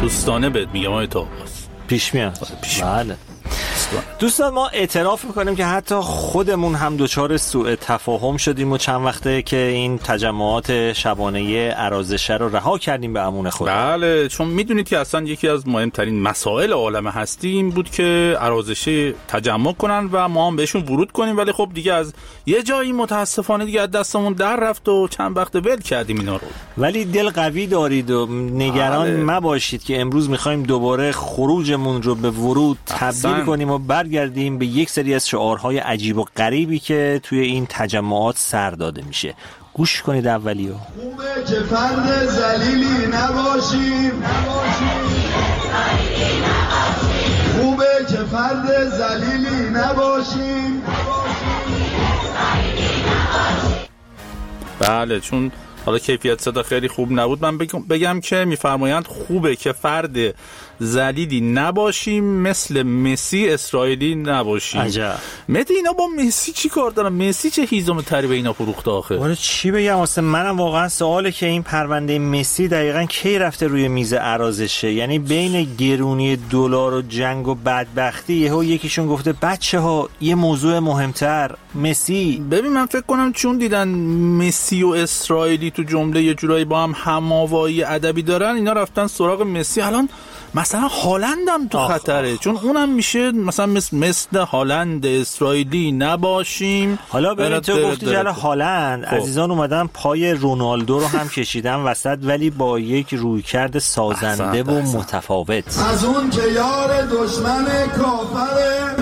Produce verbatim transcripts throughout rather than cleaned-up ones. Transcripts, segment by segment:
دوستانه بهت میگم آقای طاووس. پیش میاد. بله دوستان، ما اعتراف میکنیم که حتی خودمون هم دچار سوء تفاهم شدیم و چند وقته که این تجمعات شبانه ارازشه رو رها کردیم به امون خدا. بله، چون میدونید که اصلا یکی از مهمترین مسائل عالم هستی این بود که ارازشه تجمع کنن و ما هم بهشون ورود کنیم، ولی خب دیگه از یه جایی متاسفانه دیگه از دستمون در رفت و چند وقته ول کردیم اینا رو. ولی دل قوی دارید و نگران بله. مباشید که امروز میخوایم دوباره خروجمون رو به ورود تبدیل کنیم و برگردیم به یک سری از شعارهای عجیب و غریبی که توی این تجمعات سر داده میشه. گوش کنید اولیو. خوبه که فرد ذلیلی نباشیم، خوبه که فرد ذلیلی نباشیم. بله، چون حالا کیفیت صدا خیلی خوب نبود، من بگم که میفرمایند خوبه که فرد ذلیلی نباشیم، مثل مسی اسرائیلی نباشیم. عجب. مهدی اینا با مسی چی کار دارن؟ مسی چه هیزم تری به اینا فروخته آخه؟ ولی چی بگم، واسه منم واقعا سواله که این پرونده مسی دقیقاً کی رفته روی میز ارازشه. یعنی بین گرونی دلار و جنگ و بدبختی یهو یکیشون گفته بچه‌ها یه موضوع مهمتر، مسی. ببین من فکر کنم چون دیدن مسی و اسرائیلی تو جمله یه جورایی با هم هم‌آوایی ادبی دارن، اینا رفتن سراغ مسی. الان مثلا هالند هم تو آخ خطره آخ. چون اونم میشه مثلا مثل, مثل هالند اسرائیلی نباشیم. حالا ببین تو گفتی جل هالند خب. عزیزان اومدن پای رونالدو رو هم کشیدن وسط، ولی با یک رویکرد سازنده و متفاوت. از اون که یار دشمن کافره،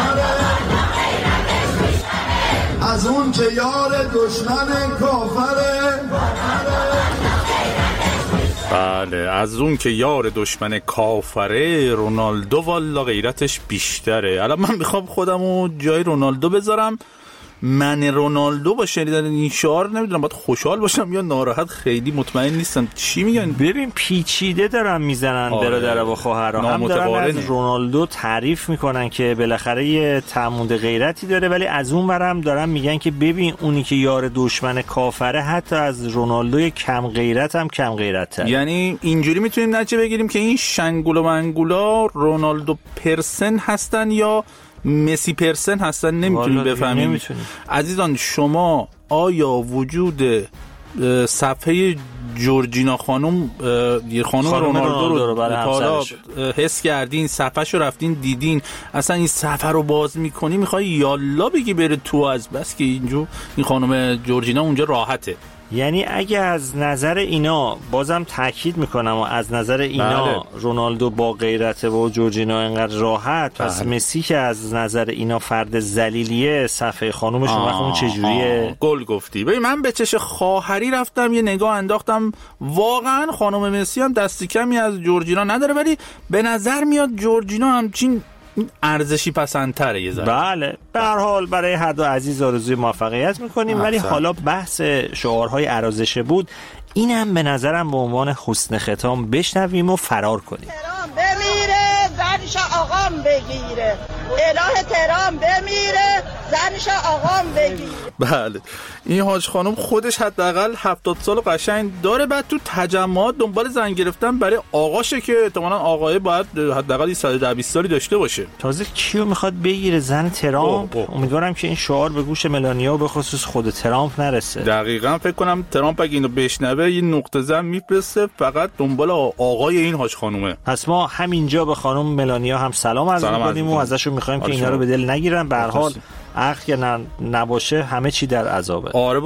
از اون که یار دشمن کافره، بله از اون که یار دشمن کافره، رونالدو والا غیرتش بیشتره. الان من میخوام خودمو جای رونالدو بذارم، من رونالدو با شنیدن این شعار نمیدونم باید خوشحال باشم یا ناراحت، خیلی مطمئن نیستم. چی میگن؟ ببین پیچیده دارن میزنن برادر و خواهرها، هم دارن از رونالدو تعریف میکنن که بالاخره یه تعمد غیرتی داره، ولی از اون ورم دارن میگن که ببین اونی که یار دشمن کافره حتی از رونالدو کم غیرت هم کم غیرت تر. یعنی اینجوری میتونیم نتیجه بگیریم که این شنگول و منگولا رونالدو پرسن هستن یا مسی پرسن هستن، نمیتونیم بفهمیم. نمیتونیم. عزیزان شما آیا وجود صفحه جورجینا خانم خانم, خانم رونالدو رو, رو حالا حس کردین، صفحه رو رفتین دیدین، اصلا این صفحه رو باز میکنی میخوای یالا بگی بره تو، از بس که اینجا این خانم جورجینا اونجا راحته. یعنی اگه از نظر اینا، بازم تاکید میکنم و از نظر اینا بله. رونالدو با غیرته و جورجینا اینقدر راحت، پس بله. مسی که از نظر اینا فرد ذلیلیه، صفحه خانومشون وقت اون چجوریه؟ گل گفتی. ببین من به چش خواهری رفتم یه نگاه انداختم، واقعا خانم مسی هم دستی کمی از جورجینا نداره، ولی به نظر میاد جورجینا همچین ارزشی پسندتره یه ذره. بله به هر حال برای هر دو عزیز آرزوی موفقیت میکنیم، ولی حالا بحث شعارهای ارازشه بود، اینم به نظرم به عنوان حسن ختام بشنویم و فرار کنیم. تهران بمیره زنش آقام بگیره، اله تهران بمیره زنش آقام بگیره. بله این حاج خانم خودش حداقل هفتاد سال قشنگ داره، بعد تو تجمعات دنبال زن گرفتن برای آقاشه که احتمالاً آقای باید حداقل صد و ده بیست سالی داشته باشه. تازه کیو میخواد بگیره؟ زن ترامپ؟ امیدوارم که این شعار به گوش ملانیا و به خصوص خود ترامپ نرسه. دقیقاً فکر کنم ترامپ اگه اینو بشنوه یه نقطه زن میفرسته فقط دنبال آقای این حاج خانومه. پس ما همینجا به خانم ملانیا هم سلام عرض می‌کنیم و ازشون می‌خوایم که اینا رو به دل نگیرن. به هر حال عقل که نباشه همه چی در عذابه. آره.